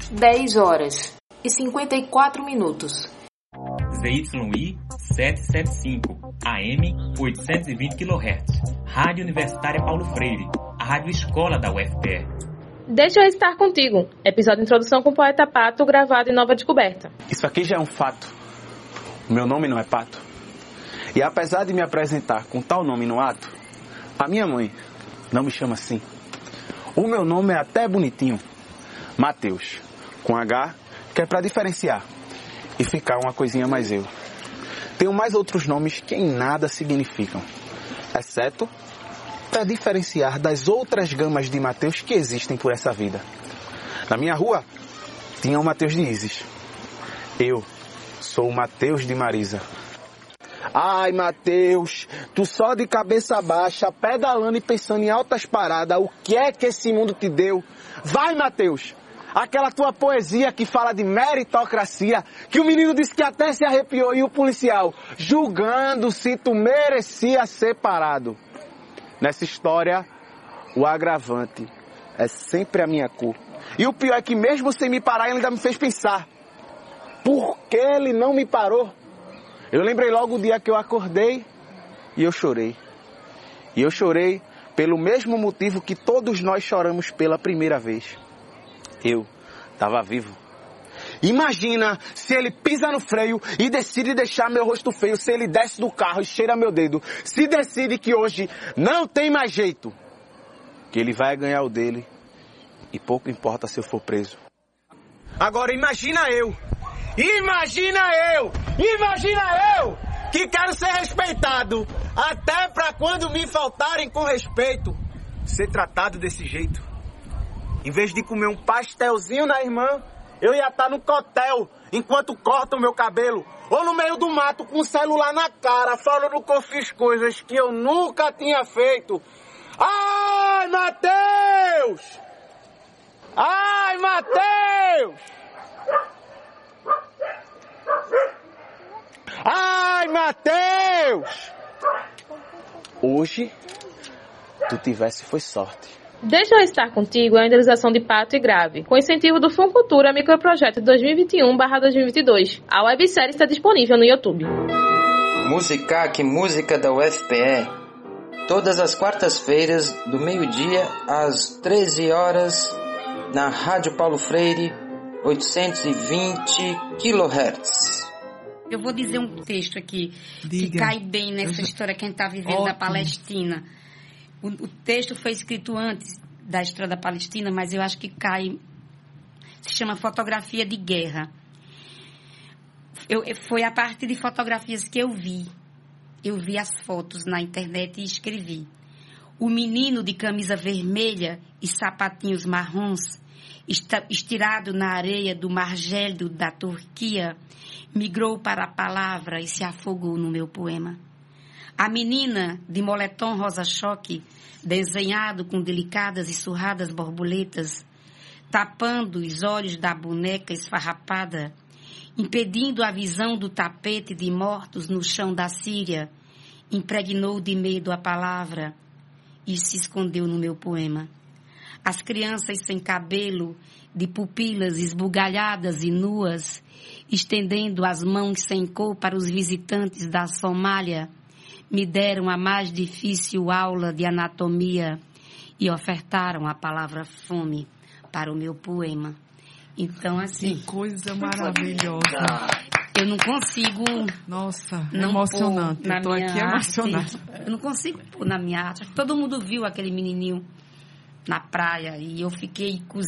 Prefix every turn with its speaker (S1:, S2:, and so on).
S1: 10 horas e 54 minutos.
S2: ZYI 775, AM 820 kHz. Rádio Universitária Paulo Freire, a rádio escola da UFPE.
S3: Deixa eu estar contigo. Episódio de introdução com o poeta Pato, gravado em Nova Descoberta.
S4: Isso aqui já é um fato. O meu nome não é Pato. E apesar de me apresentar com tal nome no ato, a minha mãe não me chama assim. O meu nome é até bonitinho. Mateus, com H, que é pra diferenciar e ficar uma coisinha mais eu. Tenho mais outros nomes que em nada significam, exceto para diferenciar das outras gamas de Mateus que existem por essa vida. Na minha rua, tinha o Mateus de Isis. Eu sou o Mateus de Marisa. Ai, Mateus, tu só de cabeça baixa, pedalando e pensando em altas paradas, o que é que esse mundo te deu? Vai, Mateus! Aquela tua poesia que fala de meritocracia, que o menino disse que até se arrepiou e o policial, julgando se tu merecia ser parado. Nessa história, o agravante é sempre a minha cor. E o pior é que mesmo sem me parar, ele ainda me fez pensar. Por que ele não me parou? Eu lembrei logo o dia que eu acordei e eu chorei. E eu chorei pelo mesmo motivo que todos nós choramos pela primeira vez. Eu estava vivo. Imagina se ele pisa no freio e decide deixar meu rosto feio, se ele desce do carro e cheira meu dedo, se decide que hoje não tem mais jeito, que ele vai ganhar o dele e pouco importa se eu for preso. Agora imagina eu que quero ser respeitado, até pra quando me faltarem com respeito, ser tratado desse jeito. Em vez de comer um pastelzinho na irmã, eu ia estar no cotel enquanto cortam o meu cabelo. Ou no meio do mato com o celular na cara, falando que eu fiz coisas que eu nunca tinha feito. Ai, Mateus! Ai, Mateus! Ai, Mateus! Hoje, tu tivesse foi sorte.
S3: Deixa eu estar contigo é a indenização de Pato e Grave, com incentivo do Funcultura Microprojeto 2021/2022. A websérie está disponível no YouTube.
S5: Musicac, música da UFPE. Todas as quartas-feiras, do meio-dia às 13 horas, na Rádio Paulo Freire, 820 kHz.
S6: Eu vou dizer um texto aqui que cai bem nessa história que a gente está vivendo da Palestina. O texto foi escrito antes da história da Palestina, mas eu acho que cai... Se chama Fotografia de Guerra. Foi a partir de fotografias que eu vi. Eu vi as fotos na internet e escrevi. O menino de camisa vermelha e sapatinhos marrons, estirado na areia do mar gélido da Turquia, migrou para a palavra e se afogou no meu poema. A menina de moletom rosa-choque, desenhado com delicadas e surradas borboletas, tapando os olhos da boneca esfarrapada, impedindo a visão do tapete de mortos no chão da Síria, impregnou de medo a palavra e se escondeu no meu poema. As crianças sem cabelo, de pupilas esbugalhadas e nuas, estendendo as mãos sem cor para os visitantes da Somália, me deram a mais difícil aula de anatomia e ofertaram a palavra fome para o meu poema. Então, assim...
S7: Que coisa maravilhosa.
S6: Eu não consigo...
S7: Nossa, não emocionante. Eu tô aqui emocionada.
S6: Eu não consigo pôr na minha arte. Todo mundo viu aquele menininho na praia e eu fiquei